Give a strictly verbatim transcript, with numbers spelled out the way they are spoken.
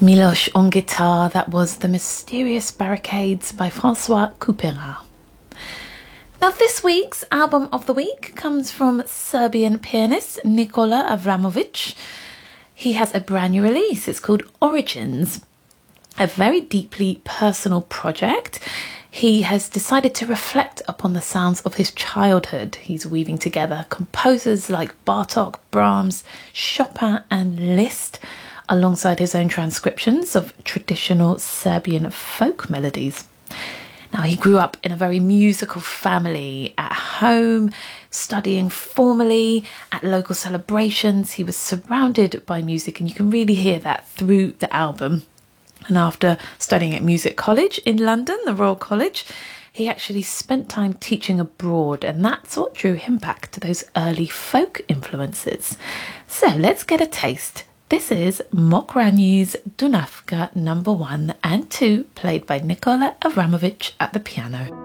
Milosh on guitar, that was The Mysterious Barricades by Francois Couperin. Now this week's album of the week comes from Serbian pianist Nikola Avramovic. He has a brand new release, it's called Origins, a very deeply personal project. He has decided to reflect upon the sounds of his childhood. He's weaving together composers like Bartók, Brahms, Chopin and Liszt, alongside his own transcriptions of traditional Serbian folk melodies. Now, he grew up in a very musical family at home, studying formally at local celebrations. He was surrounded by music, and you can really hear that through the album. And after studying at music college in London, the Royal College, he actually spent time teaching abroad, and that's what drew him back to those early folk influences. So let's get a taste. This is Mokranyi's Dunavka number one and two, played by Nikola Avramovic at the piano.